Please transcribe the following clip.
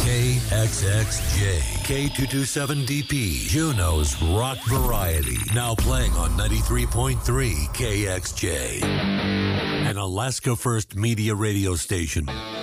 KXXJ, K227DP, Juneau's Rock Variety. Now playing on 93.3 KXJ. An Alaska First Media radio station.